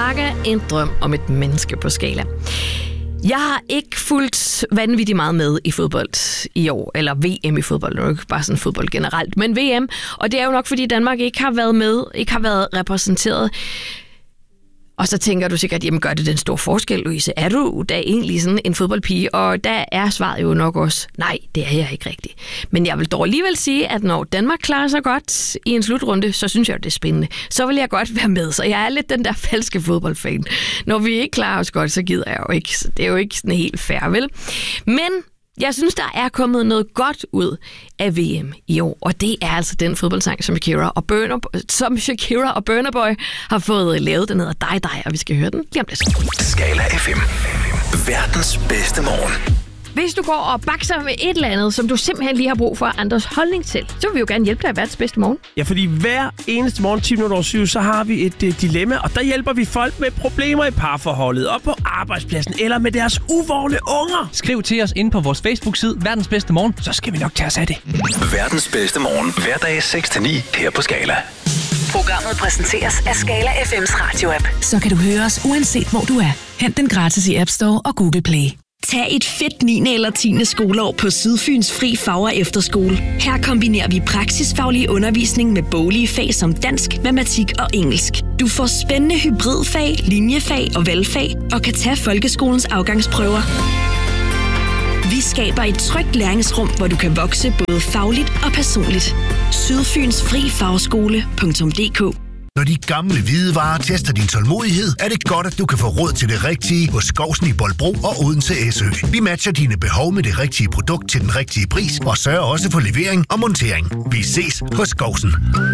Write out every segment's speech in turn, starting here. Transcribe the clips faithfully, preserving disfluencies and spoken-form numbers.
Saga, en drøm om et menneske på skala. Jeg har ikke fulgt vanvittigt meget med i fodbold i år, eller V M i fodbold, det er jo ikke bare sådan fodbold generelt, men V M, og det er jo nok, fordi Danmark ikke har været med, ikke har været repræsenteret. Og så tænker du sikkert, jamen gør det den store forskel, Louise? Er du da egentlig sådan en fodboldpige? Og der er svaret jo nok også, nej, det er jeg ikke rigtigt. Men jeg vil dog alligevel sige, at når Danmark klarer sig godt i en slutrunde, så synes jeg, det er spændende. Så vil jeg godt være med, så jeg er lidt den der falske fodboldfan. Når vi ikke klarer os godt, så gider jeg jo ikke. Det er jo ikke sådan helt fair, vel? Men jeg synes, der er kommet noget godt ud af V M i år, og det er altså den fodboldsang, som Shakira og Burna, som Shakira og Burna Boy har fået lavet. Den hedder Dig, Dig, og vi skal høre den lige om lidt. Skala F M. Verdens bedste morgen. Hvis du går og bakser med et eller andet, som du simpelthen lige har brug for andres holdning til, så vil vi jo gerne hjælpe dig i verdens bedste morgen. Ja, fordi hver eneste morgen, ti minutter over syv, så har vi et uh, dilemma, og der hjælper vi folk med problemer i parforholdet, og på arbejdspladsen, eller med deres uvågne unger. Skriv til os inde på vores Facebook-side, Verdens Bedste Morgen, så skal vi nok tage os af det. Verdens bedste morgen, hverdag seks til ni her på Skala. Programmet præsenteres af Skala F M's radio-app. Så kan du høre os, uanset hvor du er. Hent den gratis i App Store og Google Play. Tag et fedt niende eller tiende skoleår på Sydfyns Fri Fag- og Efterskole. Her kombinerer vi praksisfaglig undervisning med boglige fag som dansk, matematik og engelsk. Du får spændende hybridfag, linjefag og valgfag og kan tage folkeskolens afgangsprøver. Vi skaber et trygt læringsrum, hvor du kan vokse både fagligt og personligt. Sydfyns Fri Fagskole punktum d k. Når de gamle hvidevarer tester din tålmodighed, er det godt, at du kan få råd til det rigtige hos Skovsen i Bolbro og Odense S Ø. Vi matcher dine behov med det rigtige produkt til den rigtige pris og sørger også for levering og montering. Vi ses hos Skovsen.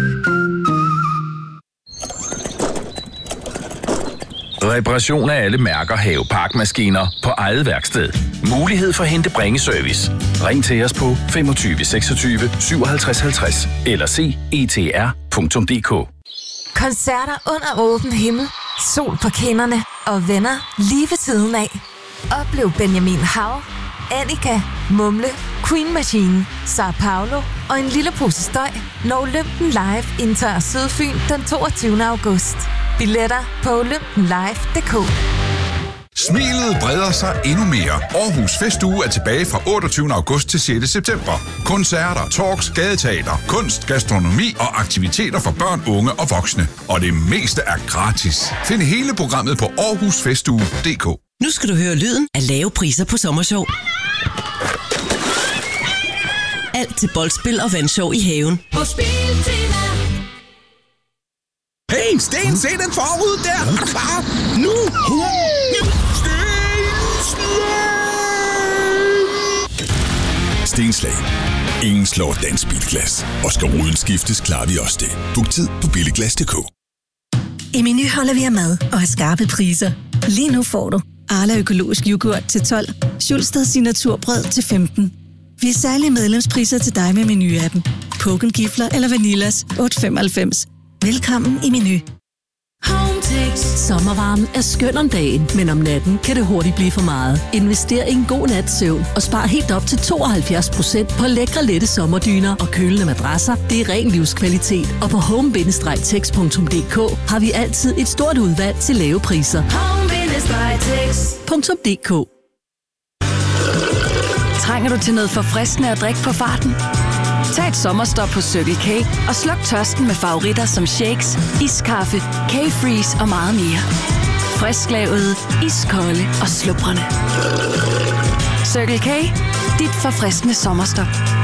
Reparation af alle mærker haveparkmaskiner på eget værksted. Mulighed for hente bringeservice. Ring til os på femogtyve seksogtyve syvoghalvtreds halvtreds eller se e t r punktum d k. Koncerter under åben himmel, sol på kinderne og venner lige ved siden af. Oplev Benjamin Hav, Annika, Mumle, Queen Machine, Sao Paulo og en lille pose støj, når Olympen Live indtager Sydfyn den toogtyvende august. Billetter på olympen live punktum d k. Smilet breder sig endnu mere. Aarhus Festuge er tilbage fra otteogtyvende august til sjette september. Koncerter, talks, gadeteater, kunst, gastronomi og aktiviteter for børn, unge og voksne. Og det meste er gratis. Find hele programmet på aarhus festuge punktum d k. Nu skal du høre lyden af lave priser på Sommershow. Alt til boldspil og vandshow i haven. På Spiltema. Hey, Sten, se den forud der! Er du klar? Nu! Stenslag. Ingen slår dansk bilglas. Og skal ruden skiftes, klarer vi også det. Book tid på billiglas punktum d k. I Meny holder vi af mad og har skarpe priser. Lige nu får du Arla økologisk yoghurt til tolv, Schulstad signaturbrød til femten. Vi har særlige medlemspriser til dig med Meny-appen. Påken gifler eller vanillas otte femoghalvfems. Velkommen i Meny. Hometex. Sommervarmen er skøn om dagen, men om natten kan det hurtigt blive for meget. Invester i en god nats søvn og spar helt op til tooghalvfjerds procent på lækre lette sommerdyner og kølende madrasser. Det er ren livskvalitet. Og på home bindestreg tex punktum d k har vi altid et stort udvalg til lave priser. home bindestreg tex punktum d k. Trænger du til noget forfriskende at drikke på farten? Tag et sommerstop på Circle K og sluk tørsten med favoritter som shakes, iskaffe, K-Freeze og meget mere. Frisklavet, iskolde og slubrende. Circle K, dit forfriskende sommerstop.